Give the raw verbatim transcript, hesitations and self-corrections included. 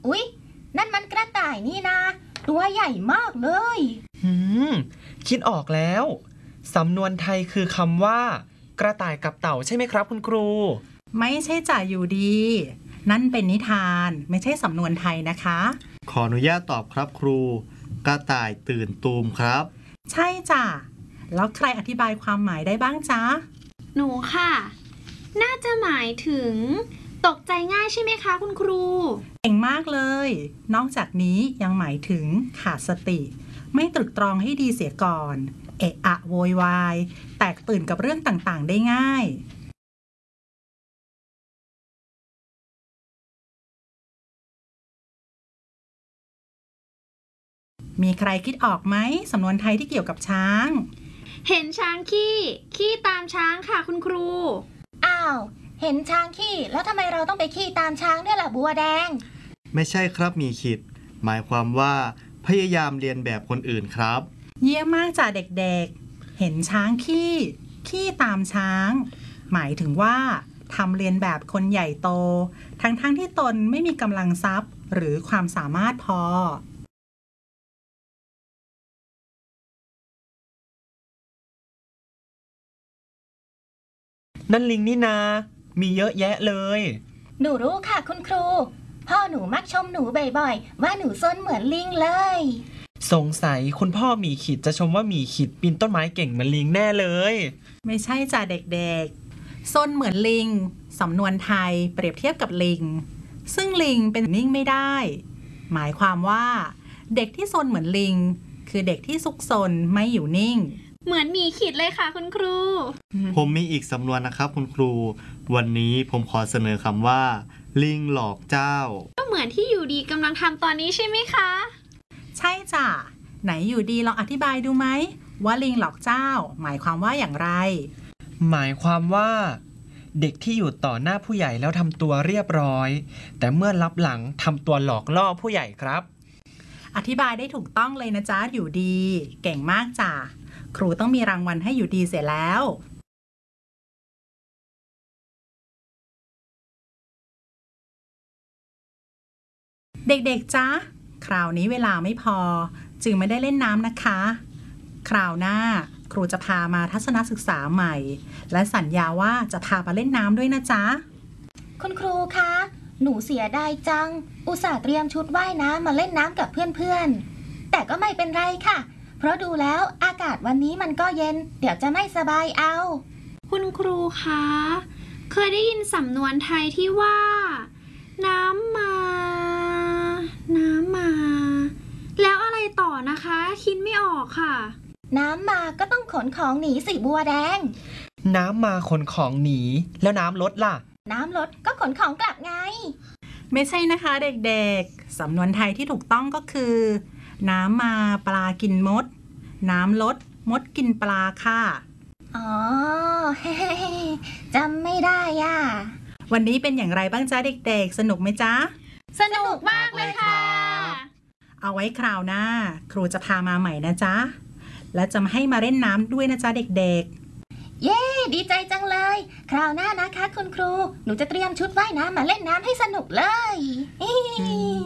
อุ๊ยนั่นมันกระต่ายนี่นาตัวใหญ่มากเลยหืมคิดออกแล้วสำนวนไทยคือคำว่ากระต่ายกับเต่าใช่ไหมครับคุณครูไม่ใช่จ่าอยู่ดีนั่นเป็นนิทานไม่ใช่สำนวนไทยนะคะขออนุญาตตอบครับครูกระต่ายตื่นตูมครับใช่จ้ะแล้วใครอธิบายความหมายได้บ้างจ๊ะหนูค่ะน่าจะหมายถึงตกใจง่ายใช่ไหมคะคุณครูเก่งมากเลยนอกจากนี้ยังหมายถึงขาดสติไม่ตรึกตรองให้ดีเสียก่อนเอะอะโวยวายแตกตื่นกับเรื่องต่างๆได้ง่ายมีใครคิดออกไหมสำนวนไทยที่เกี่ยวกับช้างเห็นช้างขี้ขี้ตามช้างค่ะคุณครูอ้าวเห็นช้างขี้แล้วทำไมเราต้องไปขี้ตามช้างด้วยล่ะบัวแดงไม่ใช่ครับมีขิดหมายความว่าพยายามเรียนแบบคนอื่นครับเยี่ยมมากจ้ะเด็กๆเห็นช้างขี้ขี้ตามช้างหมายถึงว่าทำเรียนแบบคนใหญ่โตทั้งๆ ท, ที่ตนไม่มีกำลังทรัพย์หรือความสามารถพอนั่นลิงนี่นามีเยอะแยะเลยหนูรู้ค่ะคุณครูพ่อหนูมักชมหนูบ่อยๆว่าหนูซนเหมือนลิงเลยสงสัยคุณพ่อหมีขิดจะชมว่าหมีขิดปีนต้นไม้เก่งเหมือนลิงแน่เลยไม่ใช่จ้ะเด็กๆซนเหมือนลิงสำนวนไทยเปรียบเทียบกับลิงซึ่งลิงเป็นนิ่งไม่ได้หมายความว่าเด็กที่ซนเหมือนลิงคือเด็กที่ซุกซนไม่อยู่นิ่งเหมือนหมีขิดเลยค่ะคุณครูผมมีอีกสำนวนนะครับคุณครูวันนี้ผมขอเสนอคำว่าลิงหลอกเจ้าก็เหมือนที่อยู่ดีกำลังทำตอนนี้ใช่ไหมคะใช่จ้ะไหนอยู่ดีลองอธิบายดูไหมว่าลิงหลอกเจ้าหมายความว่าอย่างไรหมายความว่าเด็กที่อยู่ต่อหน้าผู้ใหญ่แล้วทำตัวเรียบร้อยแต่เมื่อลับหลังทำตัวหลอกล่อผู้ใหญ่ครับอธิบายได้ถูกต้องเลยนะจ๊ะอยู่ดีเก่งมากจ้ะครูต้องมีรางวัลให้อยู่ดีเสียแล้วเด็กๆจ๊ะคราวนี้เวลาไม่พอจึงไม่ได้เล่นน้ำนะคะคราวหน้าครูจะพามาทัศนศึกษาใหม่และสัญญาว่าจะพามาเล่นน้ำด้วยนะจ๊ะคุณครูคะหนูเสียดายจังอุตส่าห์เตรียมชุดว่ายน้ำมาเล่นน้ำกับเพื่อนๆแต่ก็ไม่เป็นไรค่ะเพราะดูแล้วอากาศวันนี้มันก็เย็นเดี๋ยวจะไม่สบายเอาคุณครูคะเคยได้ยินสำนวนไทยที่ว่าน้ำมาน้ำมาแล้วอะไรต่อนะคะคิดไม่ออกค่ะน้ำมาก็ต้องขนของหนีสิบัวแดงน้ำมาขนของหนีแล้วน้ำลดล่ะน้ำลดก็ขนของกลับไงไม่ใช่นะคะเด็กๆสำนวนไทยที่ถูกต้องก็คือน้ำมาปลากินมดน้ำลดมดกินปลาค่ะอ๋อ จำไม่ได้อ่ะวันนี้เป็นอย่างไรบ้างจ๊ะเด็กๆสนุกไหมจ๊ะสนุกมากเลยค่ะเอาไว้คราวหน้าครูจะพามาใหม่นะจ๊ะและจะมาให้มาเล่นน้ำด้วยนะจ๊ะเด็กๆเย้ดีใจจังเลยคราวหน้านะคะคุณครูหนูจะเตรียมชุดว่ายน้ำมาเล่นน้ำให้สนุกเลย